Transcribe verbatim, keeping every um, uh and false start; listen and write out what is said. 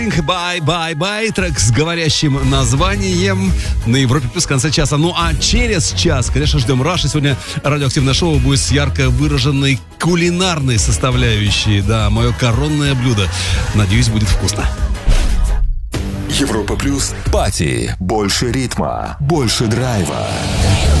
Бай-бай-бай, трек с говорящим названием на Европе плюс в конце часа. Ну а через час, конечно, ждем Раши. Сегодня радиоактивное шоу будет с ярко выраженной кулинарной составляющей. Да, мое коронное блюдо. Надеюсь, будет вкусно. Европа плюс. Пати. Больше ритма, больше драйва.